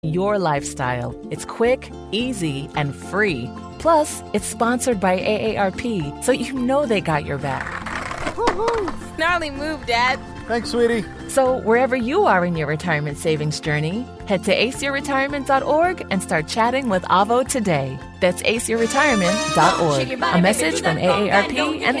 your lifestyle. It's quick, easy, and free. Plus, it's sponsored by AARP, so you know they got your back. Woo-hoo. Gnarly move, Dad. Thanks, sweetie. So wherever you are in your retirement savings journey, head to aceyourretirement.org and start chatting with Avo today. That's aceyourretirement.org. A message from AARP and the